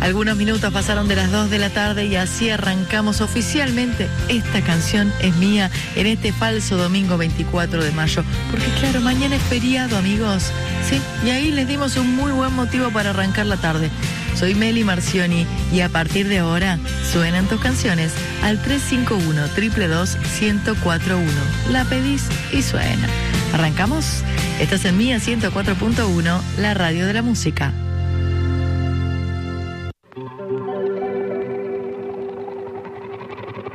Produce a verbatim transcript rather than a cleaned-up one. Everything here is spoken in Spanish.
Algunos minutos pasaron de las dos de la tarde y así arrancamos oficialmente Esta Canción Es Mía en este falso domingo veinticuatro de mayo. Porque claro, mañana es feriado, amigos. Sí, y ahí les dimos un muy buen motivo para arrancar la tarde. Soy Meli Marcioni y a partir de ahora suenan tus canciones al tres cinco uno, dos dos dos, uno cero cuatro uno. La pedís y suena. ¿Arrancamos? Estás en Mía ciento cuatro punto uno, la radio de la música.